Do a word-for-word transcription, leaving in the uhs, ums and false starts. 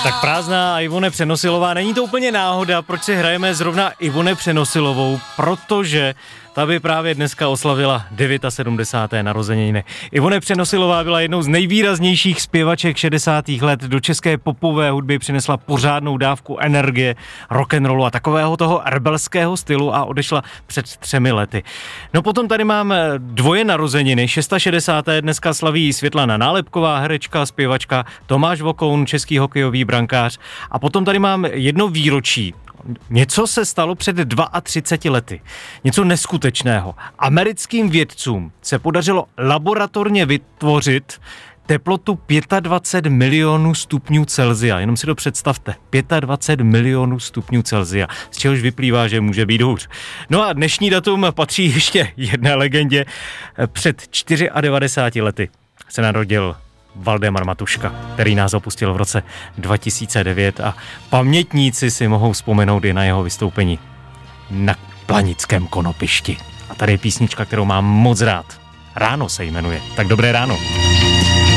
Tak prázdná Ivone Přenosilová, není to úplně náhoda, proč si hrajeme zrovna Ivone Přenosilovou, protože ta by právě dneska oslavila sedmdesáté deváté narozeniny. Ivone Přenosilová byla jednou z nejvýraznějších zpěvaček šedesátých let, do české popové hudby přinesla pořádnou dávku energie, rock'n'rollu a takového toho rebelského stylu a odešla před třemi lety. No potom tady mám dvoje narozeniny, šedesátého šesté dneska slaví Světlana Nálepková, herečka, zpěvačka, Tomáš Vokoun, český hokejový brankář a potom tady mám jedno výročí. Něco se stalo před třiceti dvěma lety. Něco neskutečného. Americkým vědcům se podařilo laboratorně vytvořit teplotu dvacet pět milionů stupňů Celsia. Jenom si to představte. dvacet pět milionů stupňů Celsia. Z čehož vyplývá, že může být hůř. No a dnešní datum patří ještě jedné legendě. Před devadesátimi čtyřmi lety se narodil Valdemar Matuška, který nás opustil v roce dva tisíce devět a pamětníci si mohou vzpomenout i na jeho vystoupení na Planickém konopišti. A tady je písnička, kterou mám moc rád. Ráno se jmenuje. Tak dobré ráno.